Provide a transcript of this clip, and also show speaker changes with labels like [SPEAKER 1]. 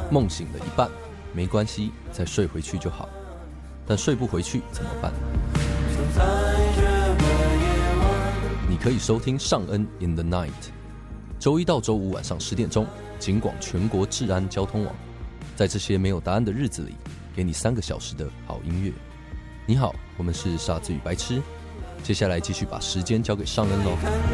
[SPEAKER 1] 梦醒了一半，没关系，再睡回去就好。但睡不回去怎么办？你可以收听尚恩 in the night， 周一到周五晚上10点钟，警广全国治安交通网，在这些没有答案的日子里，给你3个小时的好音乐。你好，我们是傻子与白痴，接下来继续把时间交给尚恩咯。